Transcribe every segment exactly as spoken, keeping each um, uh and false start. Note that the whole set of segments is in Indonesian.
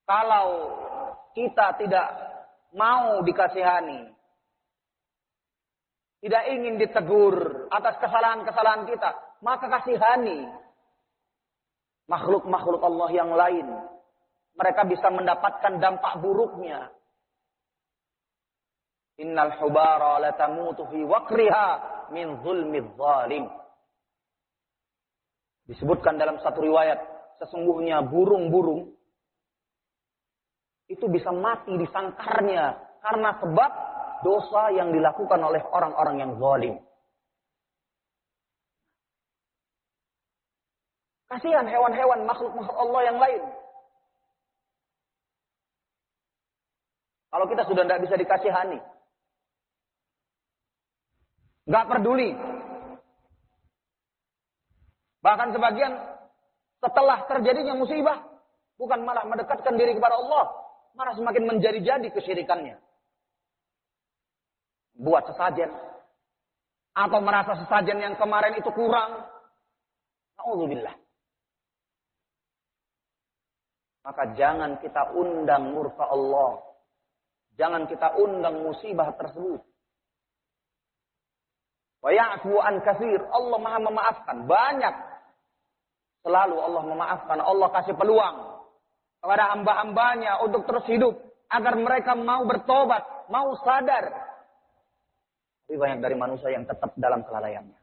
Kalau kita tidak mau dikasihani, tidak ingin ditegur atas kesalahan-kesalahan kita, maka kasihani makhluk-makhluk Allah yang lain. Mereka bisa mendapatkan dampak buruknya. Innal hubara latamutu fi waqriha min zulmiz zalim. Disebutkan dalam satu riwayat, sesungguhnya burung-burung itu bisa mati di sangkarnya karena sebab dosa yang dilakukan oleh orang-orang yang zalim. Kasihan hewan-hewan makhluk-makhluk Allah yang lain. Kalau kita sudah tidak bisa dikasihani, nggak peduli. Bahkan sebagian setelah terjadinya musibah, bukan malah mendekatkan diri kepada Allah, malah semakin menjadi-jadi kesyirikannya. Buat sesajen, atau merasa sesajen yang kemarin itu kurang. Na'udzubillah. Maka jangan kita undang murka Allah. Jangan kita undang musibah tersebut. Wa ya'fu an katsir. Allah Maha memaafkan banyak. Selalu Allah memaafkan. Allah kasih peluang kepada hamba-hambanya untuk terus hidup agar mereka mau bertobat, mau sadar. Tapi banyak dari manusia yang tetap dalam kelalaiannya.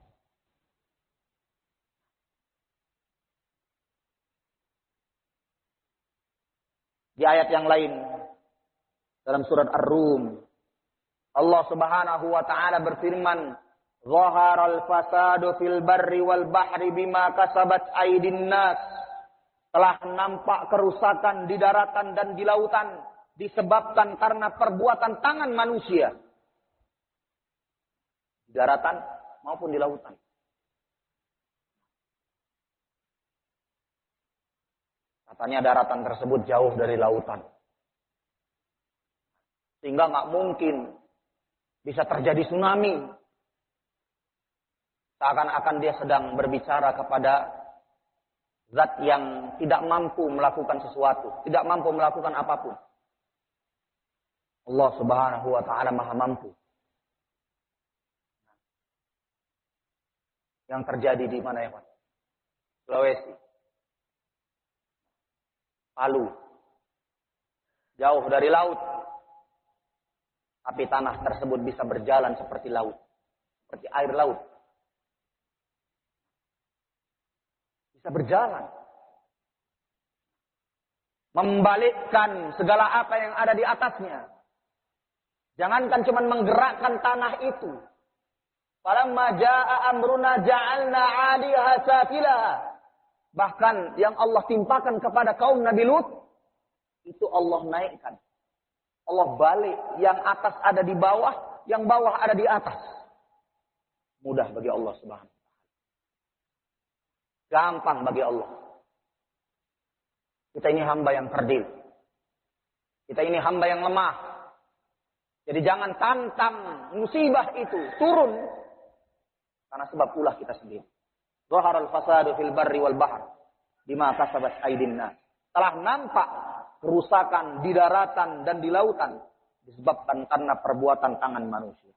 Di ayat yang lain dalam surat Ar-Rum, Allah Subhanahu wa taala berfirman, "Zaharal fasadu fil barri wal bahri bima kasabat aydin nas." Telah nampak kerusakan di daratan dan di lautan disebabkan karena perbuatan tangan manusia. Di daratan maupun di lautan. Katanya daratan tersebut jauh dari lautan. Sehingga nggak mungkin bisa terjadi tsunami. Seakan-akan dia sedang berbicara kepada zat yang tidak mampu melakukan sesuatu. Tidak mampu melakukan apapun. Allah Subhanahu wa ta'ala maha mampu. Yang terjadi di mana ya Pak? Sulawesi. Palu. Jauh dari laut. Tapi tanah tersebut bisa berjalan seperti laut. Seperti air laut. Bisa berjalan. Membalikkan segala apa yang ada di atasnya. Jangankan cuma menggerakkan tanah itu. Falamma jaa amruna ja'alna 'aliyaha safilaha. Bahkan yang Allah timpakan kepada kaum Nabi Lut, itu Allah naikkan. Allah balik, yang atas ada di bawah, yang bawah ada di atas. Mudah bagi Allah Subhanahu wa taala. Gampang bagi Allah. Kita ini hamba yang kerdil. Kita ini hamba yang lemah. Jadi jangan tantang musibah itu turun karena sebab ulah kita sendiri. Zaharal fasadu fil barri wal bahr bima kasabat aydin nas. Telah nampak kerusakan di daratan dan di lautan disebabkan karena perbuatan tangan manusia.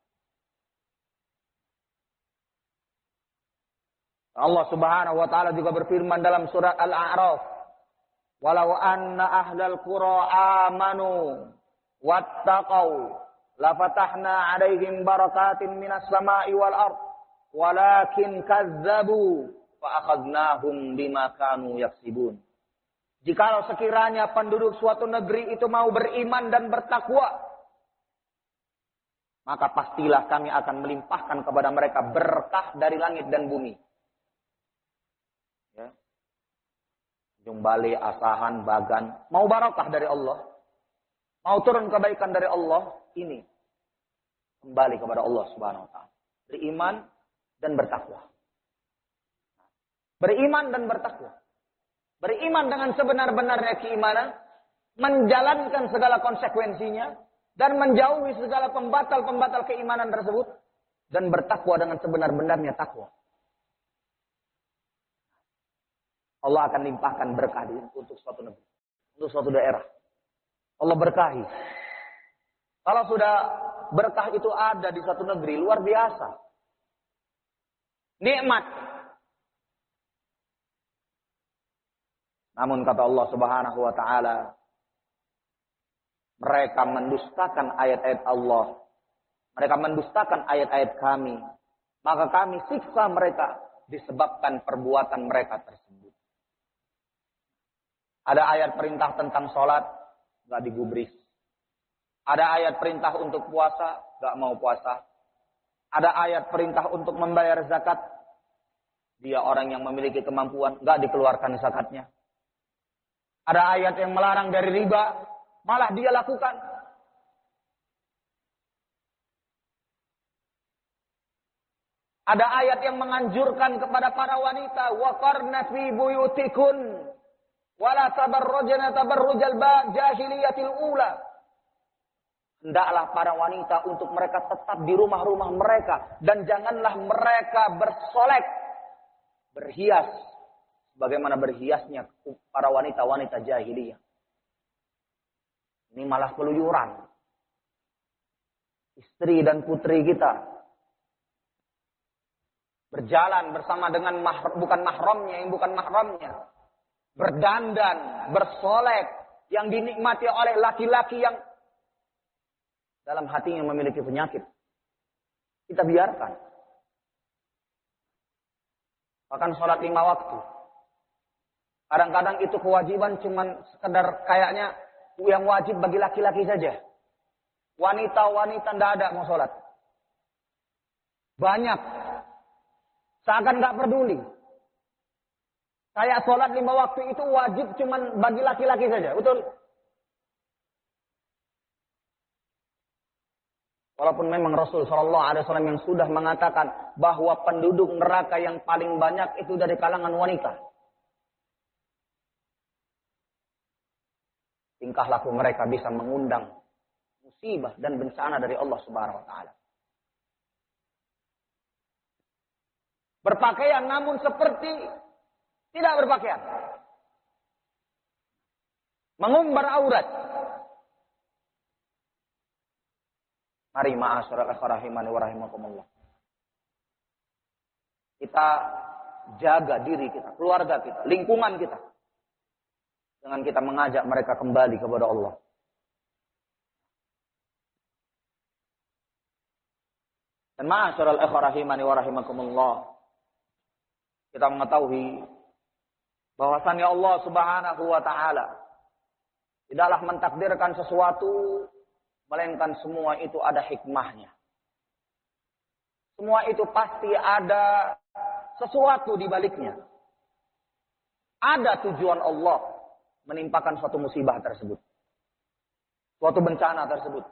Allah Subhanahu wa taala juga berfirman dalam surat Al-A'raf, "Walau anna ahlal qura amanu wattaqau lafatahna 'alaihim barakatin minas sama'i wal ard walakin kazzabu fa akhadnahum bima kanu yaksibun." Jikalau sekiranya penduduk suatu negeri itu mau beriman dan bertakwa, maka pastilah kami akan melimpahkan kepada mereka berkah dari langit dan bumi. Ya. Jumbali, asahan, bagan, mau barakah dari Allah, mau turun kebaikan dari Allah, ini kembali kepada Allah Subhanahu wa taala. Beriman dan bertakwa. Beriman dan bertakwa. Beriman dengan sebenar-benarnya keimanan, menjalankan segala konsekuensinya, dan menjauhi segala pembatal-pembatal keimanan tersebut, dan bertakwa dengan sebenar-benarnya takwa. Allah akan limpahkan berkah untuk suatu negeri, untuk suatu daerah. Allah berkahi. Kalau sudah berkah itu ada di satu negeri, luar biasa. Nikmat. Namun kata Allah Subhanahu wa taala, mereka mendustakan ayat-ayat Allah. Mereka mendustakan ayat-ayat kami. Maka kami siksa mereka disebabkan perbuatan mereka tersebut. Ada ayat perintah tentang sholat, gak digubris. Ada ayat perintah untuk puasa, gak mau puasa. Ada ayat perintah untuk membayar zakat. Dia orang yang memiliki kemampuan, gak dikeluarkan zakatnya. Ada ayat yang melarang dari riba, malah dia lakukan. Ada ayat yang menganjurkan kepada para wanita, waqarna fi buyutikun wala tabarrujna tabarrujal jahiliyatil ula. Hendaklah para wanita untuk mereka tetap di rumah-rumah mereka dan janganlah mereka bersolek, berhias bagaimana berhiasnya para wanita-wanita jahiliyah. Ini malah keluyuran. Istri dan putri kita berjalan bersama dengan mahr, bukan mahramnya, yang bukan mahramnya. Berdandan, bersolek, yang dinikmati oleh laki-laki yang dalam hatinya memiliki penyakit. Kita biarkan. Bahkan sholat lima waktu. Kadang-kadang itu kewajiban cuman sekedar kayaknya yang wajib bagi laki-laki saja. Wanita-wanita tidak ada mau sholat. Banyak. Seakan nggak peduli. Kayak sholat lima waktu itu wajib cuman bagi laki-laki saja. Betul? Walaupun memang Rasul shallallahu alaihi wasallam yang sudah mengatakan bahwa penduduk neraka yang paling banyak itu dari kalangan wanita. Tingkah laku mereka bisa mengundang musibah dan bencana dari Allah Subhanahu wa taala. Berpakaian namun seperti tidak berpakaian. Mengumbar aurat. Mari ma'asyiral rahimani wa rahimakumullah. Kita jaga diri kita, keluarga kita, lingkungan kita. Dengan kita mengajak mereka kembali kepada Allah. Dan ma'asyiral rahimani wa rahimakumullah. Kita mengetahui bahwasannya Allah Subhanahu wa taala tidaklah mentakdirkan sesuatu melainkan semua itu ada hikmahnya. Semua itu pasti ada sesuatu di baliknya. Ada tujuan Allah menimpakan suatu musibah tersebut. Suatu bencana tersebut.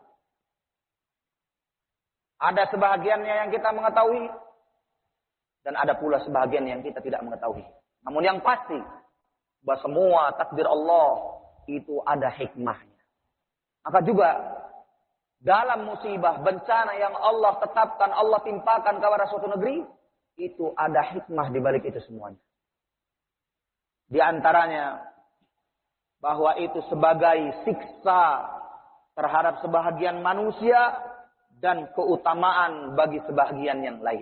Ada sebahagiannya yang kita mengetahui dan ada pula sebahagian yang kita tidak mengetahui. Namun yang pasti bahwa semua takdir Allah itu ada hikmahnya. Maka juga dalam musibah, bencana yang Allah tetapkan, Allah timpakan kepada suatu negeri, itu ada hikmah di balik itu semuanya. Di antaranya, bahwa itu sebagai siksa terhadap sebahagian manusia dan keutamaan bagi sebahagian yang lain.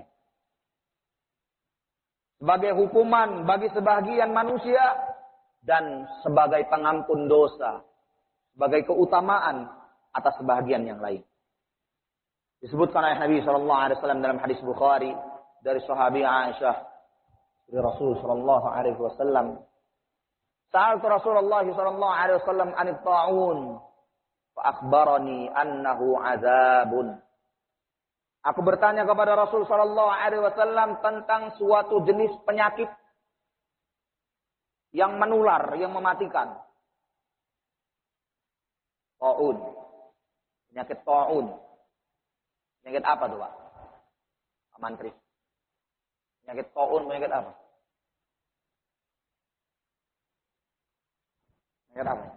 Sebagai hukuman bagi sebahagian manusia dan sebagai pengampun dosa. Sebagai keutamaan atas sebahagian yang lain. Disebutkan oleh Nabi shallallahu alaihi wasallam dalam hadis Bukhari dari sahabi Aisyah dari Rasul shallallahu alaihi wasallam. Sa'altu Rasulullah shallallahu alaihi wasallam 'anil ta'un fa akhbarani annahu 'adzabun. Aku bertanya kepada Rasul shallallahu alaihi wasallam tentang suatu jenis penyakit yang menular, yang mematikan. Ta'un. Penyakit ta'un. Penyakit apa tuh, Pak? Pak Mantri. Penyakit ta'un, penyakit apa? Penyakit apa?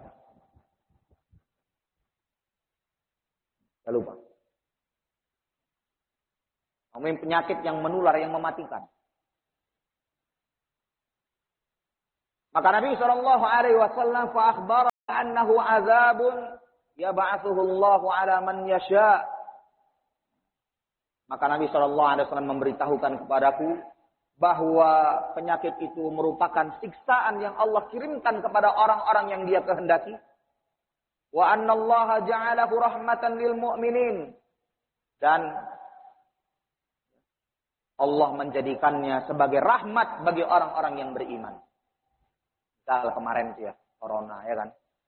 Saya lupa. Ngomongin penyakit yang menular, yang mematikan. Maka Nabi shallallahu alaihi wasallam fa akhbara annahu azabun yab'atsuhu Allahu 'ala man yasha. Maka Nabi shallallahu alaihi wasallam memberitahukan kepadaku bahwa penyakit itu merupakan siksaan yang Allah kirimkan kepada orang-orang yang Dia kehendaki. Wa anna Allah ja'alahu rahmatan lil mu'minin. Dan Allah menjadikannya sebagai rahmat bagi orang-orang yang beriman. Misal kemarin itu ya, corona ya kan.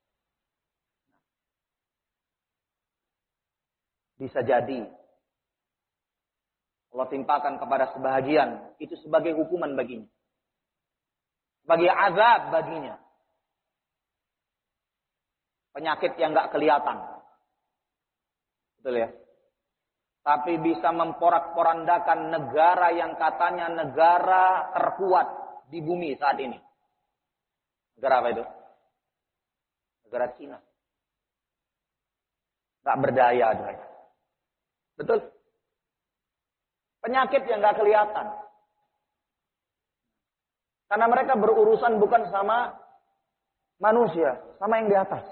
Bisa jadi Allah timpakan kepada sebahagian, itu sebagai hukuman baginya. Sebagai azab baginya. Penyakit yang gak kelihatan. Betul ya? Tapi bisa memporak-porandakan negara yang katanya negara terkuat di bumi saat ini. Negara apa itu? Negara Cina. Gak berdaya. Betul? Penyakit yang gak kelihatan. Karena mereka berurusan bukan sama manusia, sama yang di atas.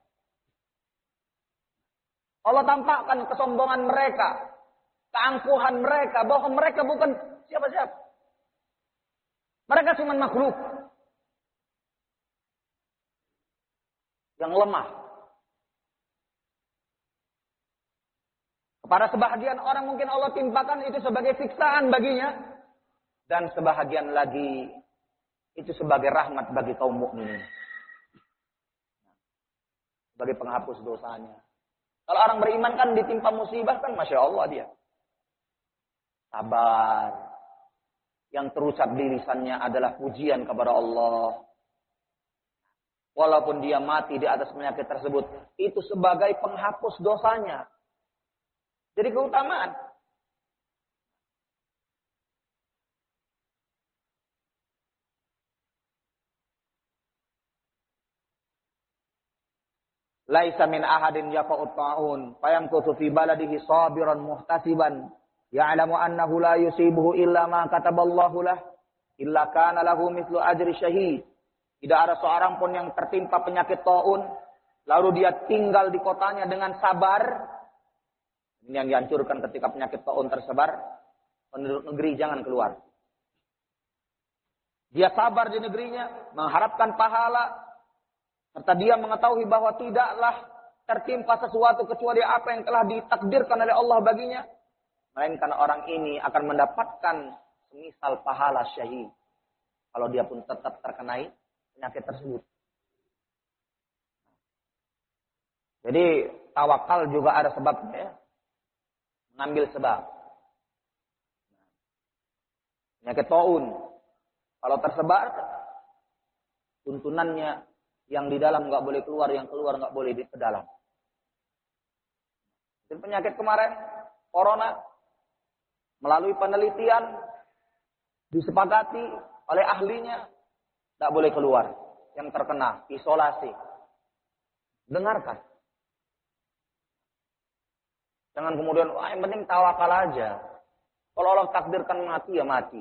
Allah tampakkan kesombongan mereka, keangkuhan mereka, bahwa mereka bukan siapa-siapa. Mereka cuma makhluk yang lemah. Kepada sebahagian orang mungkin Allah timpakan itu sebagai siksaan baginya. Dan sebahagian lagi itu sebagai rahmat bagi kaum mukminin. Sebagai penghapus dosanya. Kalau orang beriman kan ditimpa musibah kan Masya Allah dia. Sabar. Yang terucap di lisannya adalah pujian kepada Allah. Walaupun dia mati di atas penyakit tersebut. Itu sebagai penghapus dosanya. Jadi keutamaan. Laisa min ahadin yaqa'ut ta'un fayamkuthu fi baladihi sabiran muhtasiban ya'lamu annahu la yusibuhu illa ma kataballahu lah illa kana lahu mithlu ajri syahid. Tidak ada seorang pun yang tertimpa penyakit ta'un lalu dia tinggal di kotanya dengan sabar. Ini yang dihancurkan ketika penyakit ta'un tersebar. Penduduk negeri jangan keluar. Dia sabar di negerinya, mengharapkan pahala. Serta dia mengetahui bahwa tidaklah tertimpa sesuatu kecuali apa yang telah ditakdirkan oleh Allah baginya. Melainkan orang ini akan mendapatkan semisal pahala syahid. Kalau dia pun tetap terkenai penyakit tersebut. Jadi tawakal juga ada sebabnya ya. Mengambil sebab. Penyakit ta'un. Kalau tersebar, tuntunannya yang di dalam nggak boleh keluar, yang keluar nggak boleh di ke dalam. Dan penyakit kemarin, corona, melalui penelitian, disepakati oleh ahlinya, nggak boleh keluar. Yang terkena, isolasi. Dengarkan. Jangan kemudian, wah yang penting tawakal aja. Kalau Allah takdirkan mati, ya mati.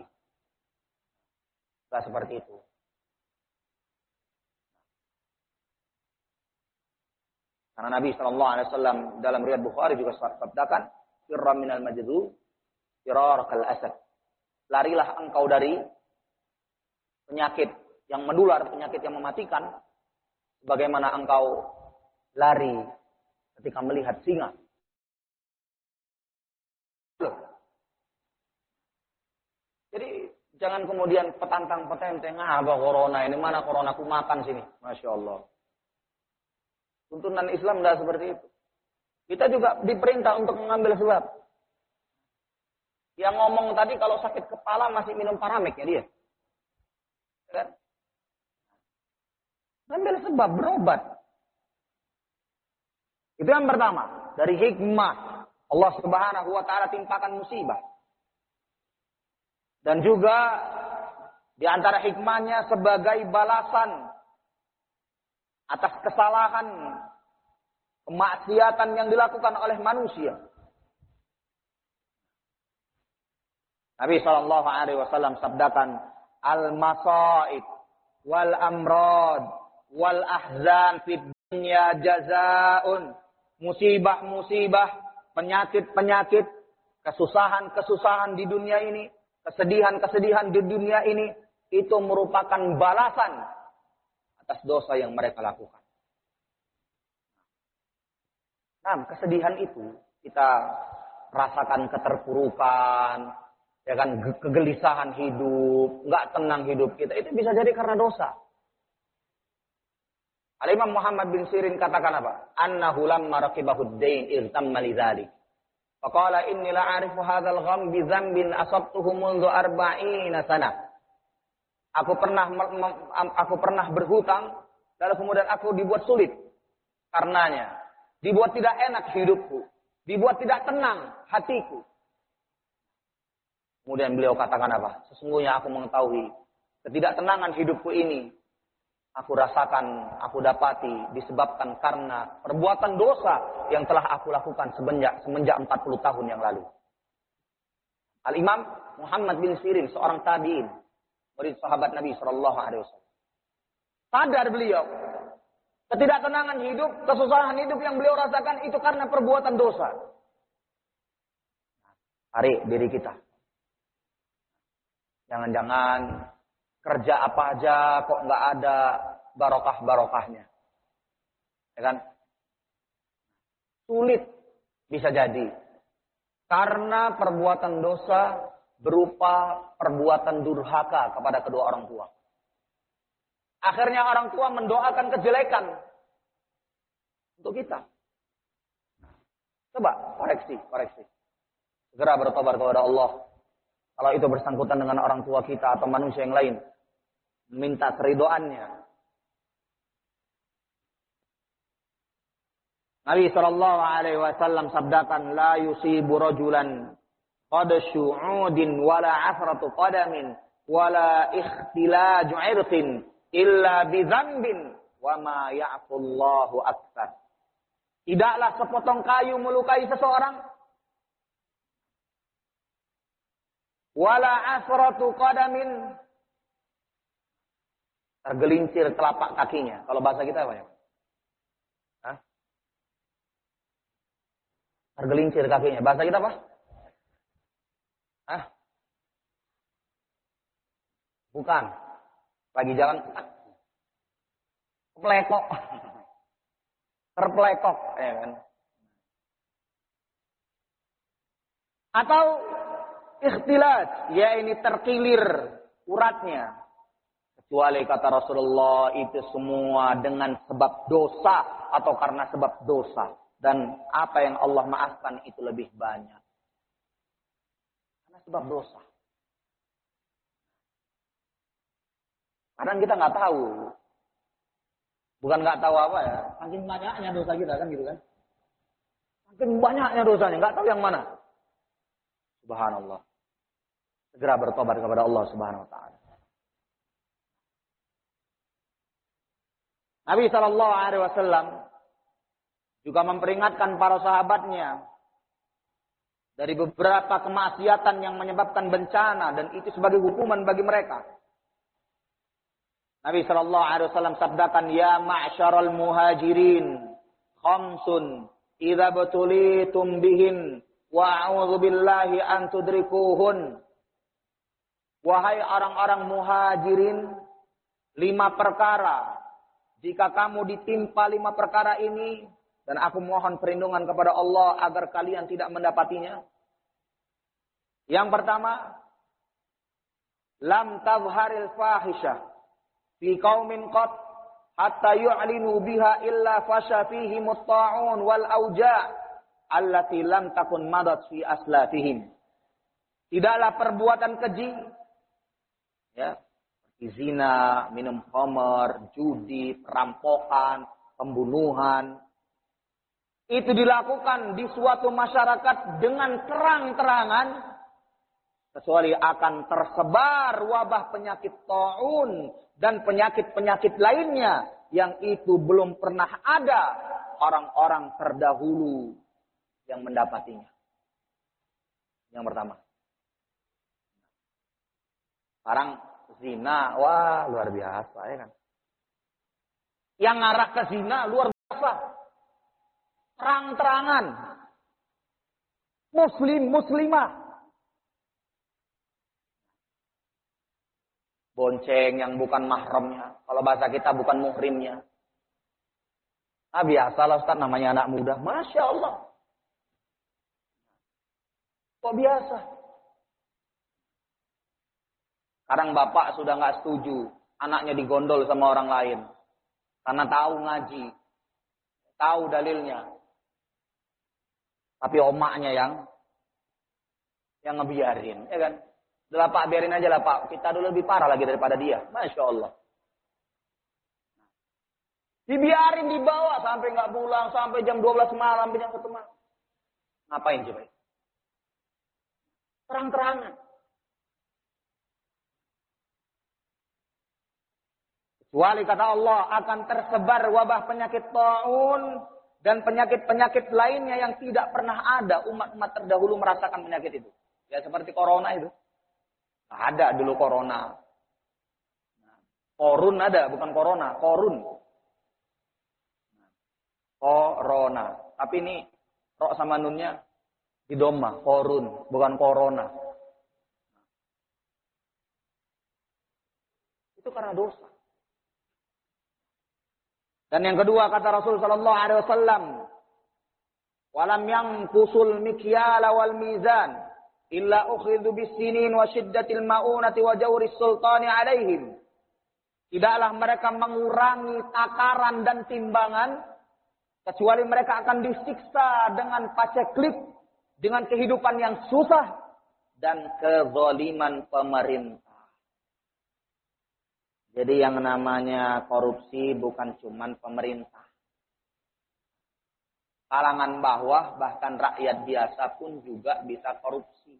Gak seperti itu. Karena Nabi shallallahu alaihi wasallam dalam riwayat Bukhari juga sabdakan, firra minal majdu, firarakal asad. Larilah engkau dari penyakit yang menular, penyakit yang mematikan, bagaimana engkau lari ketika melihat singa. Jadi jangan kemudian petantang petenteng, ah apa corona ini, mana corona aku makan sini. Masya Allah. Tuntunan Islam tidak seperti itu. Kita juga diperintah untuk mengambil sebab. Yang ngomong tadi kalau sakit kepala masih minum paramik ya dia. Kan? Ambil sebab, berobat. Itu yang pertama. Dari hikmah Allah Subhanahu wa ta'ala timpakan musibah. Dan juga di antara hikmahnya sebagai balasan atas kesalahan, kemaksiatan yang dilakukan oleh manusia. Nabi shallallahu alaihi wasallam sabdakan, al-masaib wal amrad wal ahzan fid Ya jazaun, musibah-musibah, penyakit-penyakit, kesusahan-kesusahan di dunia ini, kesedihan-kesedihan di dunia ini, itu merupakan balasan atas dosa yang mereka lakukan. Nah, kesedihan itu kita rasakan keterpurukan, ya kan, kegelisahan hidup, nggak tenang hidup kita, itu bisa jadi karena dosa. Al-Imam Muhammad bin Sirin katakan apa? Annahu lamma raqibahu ad-dain irtamma lidzalik. Faqala inni la a'rifu hadzal gham bi dzambin asabtuhu mundu arba'ina sana. Aku pernah aku pernah berhutang, lalu kemudian aku dibuat sulit karenanya. Dibuat tidak enak hidupku, dibuat tidak tenang hatiku. Kemudian beliau katakan apa? Sesungguhnya aku mengetahui ketidaktenangan hidupku ini aku rasakan, aku dapati disebabkan karena perbuatan dosa yang telah aku lakukan semenjak semenjak empat puluh tahun yang lalu. Al-Imam Muhammad bin Sirin, seorang tabi'in, murid sahabat Nabi sallallahu alaihi wasallam. Sadar beliau, ketidaktenangan hidup, kesusahan hidup yang beliau rasakan itu karena perbuatan dosa. Tarik diri kita. Jangan-jangan kerja apa aja kok nggak ada barokah-barokahnya. Ya kan? Sulit bisa jadi. Karena perbuatan dosa berupa perbuatan durhaka kepada kedua orang tua. Akhirnya orang tua mendoakan kejelekan untuk kita. Coba koreksi, koreksi. Segera bertobat kepada Allah. Kalau itu bersangkutan dengan orang tua kita atau manusia yang lain. Minta keridhoannya. Nabi sallallahu alaihi wasallam sabdakan, la yusibu rajulan qad syu'udin wala afratu qadamin wala ikhtilaju irqin illa bi dzambin wa ma ya'fullahu aktsar. Tidaklah sepotong kayu melukai seseorang, wala afratu qadamin, tergelincir telapak kakinya. Kalau bahasa kita apa ya? Hah? Tergelincir kakinya. Bahasa kita apa? Hah? Bukan. Lagi jalan. Pelekok. Terpelekok. Ya kan? Atau ikhtilat. Ya ini terkilir uratnya. Kecuali kata Rasulullah itu semua dengan sebab dosa atau karena sebab dosa. Dan apa yang Allah maafkan itu lebih banyak. Karena sebab dosa. Kadang kita nggak tahu. Bukan nggak tahu apa ya. Makin banyaknya dosa kita kan gitu kan. Makin banyaknya dosanya. Nggak tahu yang mana. Subhanallah. Segera bertobat kepada Allah subhanahu wa ta'ala. Nabi sallallahu alaihi wasallam juga memperingatkan para sahabatnya dari beberapa kemaksiatan yang menyebabkan bencana dan itu sebagai hukuman bagi mereka. Nabi sallallahu alaihi wasallam sabdakan, ya ma'syaral muhajirin khamsun idza butulitum bihin wa a'udzu billahi an tudrikuhun. Wahai orang-orang muhajirin, lima perkara. Jika kamu ditimpa lima perkara ini, dan aku mohon perlindungan kepada Allah agar kalian tidak mendapatinya. Yang pertama, lam tazharil fahisyah fi qaumin qat hatta yu'linu biha illa fasha fihi mutta'un wal auja' allati lam takun madat fi aslafihim. Tidaklah perbuatan keji, ya, zina, minum khamar, judi, perampokan, pembunuhan, itu dilakukan di suatu masyarakat dengan terang-terangan, kecuali akan tersebar wabah penyakit ta'un dan penyakit-penyakit lainnya yang itu belum pernah ada orang-orang terdahulu yang mendapatinya. Yang pertama. Sekarang zina, wah luar biasa ya kan. Yang ngarah ke zina luar biasa. Terang-terangan. Muslim, muslimah. Bonceng yang bukan mahramnya. Kalau bahasa kita bukan muhrimnya. Ah biasalah Ustaz, namanya anak muda. Masya Allah. Kok biasa? Kadang bapak sudah nggak setuju. Anaknya digondol sama orang lain. Karena tahu ngaji. Tahu dalilnya. Tapi omaknya yang yang ngebiarin. Ya kan? Udah Pak, biarin aja lah Pak. Kita dulu lebih parah lagi daripada dia. Masya Allah. Dibiarin dibawa sampai nggak pulang. Sampai jam dua belas malam. Sampai jam satu malam. Ngapain coba? Terang-terangan. Kecuali kata Allah akan tersebar wabah penyakit taun dan penyakit-penyakit lainnya yang tidak pernah ada umat-umat terdahulu merasakan penyakit itu. Ya seperti corona itu. Ada dulu corona. Korun ada, bukan corona, korun. Corona. Tapi ini rok sama nunnya di doma, korun, bukan corona. Itu karena dosa. Dan yang kedua kata Rasul sallallahu alaihi wasallam, "Walam yanqusul mikyala wal mizan illa ukhidhu bis-sinin wa shiddatil ma'unati wa jawris sultani 'alaihim." Tidaklah mereka mengurangi takaran dan timbangan kecuali mereka akan disiksa dengan paceklik, dengan kehidupan yang susah dan kezaliman pemerintah. Jadi yang namanya korupsi bukan cuman pemerintah. Kalangan bawah, bahkan rakyat biasa pun juga bisa korupsi.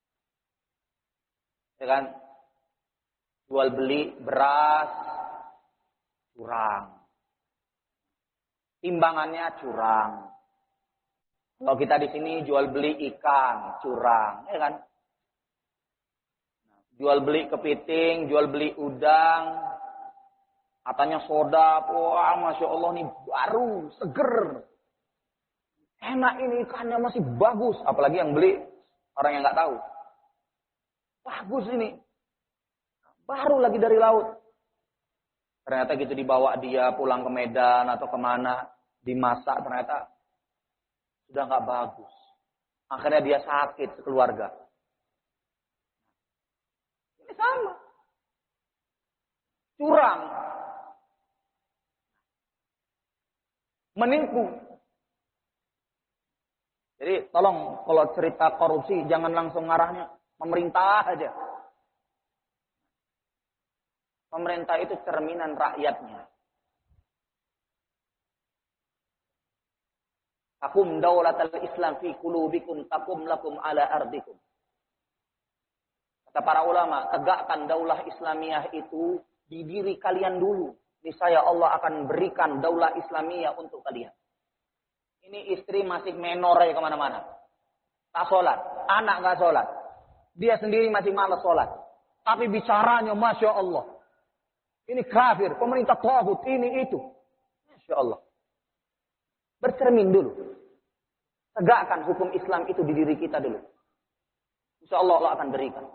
Ya kan? Jual beli beras, curang. Timbangannya curang. Kalau kita di sini jual beli ikan, curang. Ya kan? Jual beli kepiting, jual beli udang. Katanya soda, wah Masya Allah ini baru, seger. Enak ini ikannya masih bagus. Apalagi yang beli orang yang nggak tahu. Bagus ini. Baru lagi dari laut. Ternyata gitu dibawa dia pulang ke Medan atau kemana. Dimasak ternyata sudah nggak bagus. Akhirnya dia sakit sekeluarga. Ini sama. Curang. Menipu. Jadi tolong kalau cerita korupsi jangan langsung ngarahnya pemerintah aja. Pemerintah itu cerminan rakyatnya. Takum daulatal Islam fi qulubikum takum lakum ala ardikum. Kata para ulama, tegakkan daulah Islamiyah itu di diri kalian dulu. Niscaya Allah akan berikan daulah Islamiyah untuk kalian. Ini istri masih menore kemana-mana. Tak sholat. Anak gak sholat. Dia sendiri masih malas sholat. Tapi bicaranya Masya Allah. Ini kafir. Pemerintah taghut. Ini itu. Masya Allah. Bercermin dulu. Tegakkan hukum Islam itu di diri kita dulu. Insya Allah Allah akan berikan.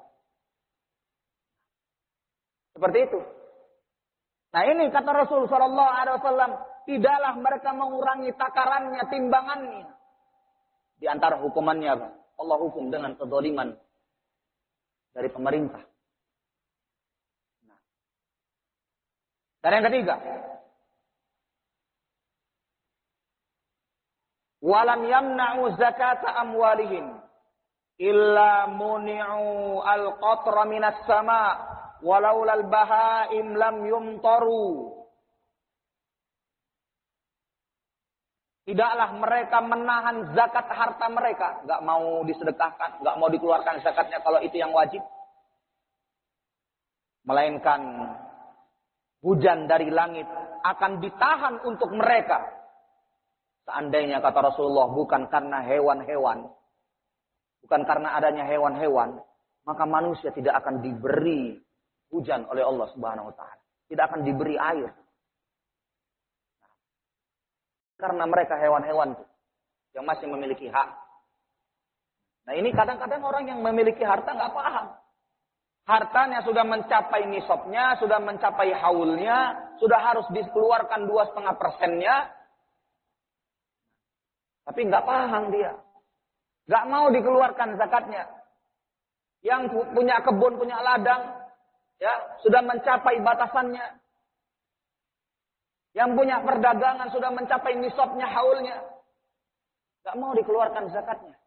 Seperti itu. Nah ini kata Rasul Sallallahu Alaihi Wasallam, tidaklah mereka mengurangi takarannya, timbangannya. Di antara hukumannya, Allah hukum dengan kezaliman dari pemerintah. Nah. Dan yang ketiga, walam yamna'u zakata amwalihim illa muni'u al-qatra minas sama' walaulal bahaim lam yumtaru. Tidaklah mereka menahan zakat harta mereka. Gak mau disedekahkan. Gak mau dikeluarkan zakatnya kalau itu yang wajib. Melainkan hujan dari langit akan ditahan untuk mereka. Seandainya kata Rasulullah bukan karena hewan-hewan. Bukan karena adanya hewan-hewan. Maka manusia tidak akan diberi hujan oleh Allah Subhanahu wa taala. Tidak akan diberi air. karena mereka hewan-hewan yang masih memiliki hak. Nah ini kadang-kadang orang yang memiliki harta nggak paham. Hartanya sudah mencapai nisabnya, sudah mencapai haulnya, sudah harus dikeluarkan dua setengah persennya, tapi nggak paham dia, nggak mau dikeluarkan zakatnya. Yang punya kebun, punya ladang, ya sudah mencapai batasannya. Yang punya perdagangan sudah mencapai nisabnya, haulnya, nggak mau dikeluarkan zakatnya.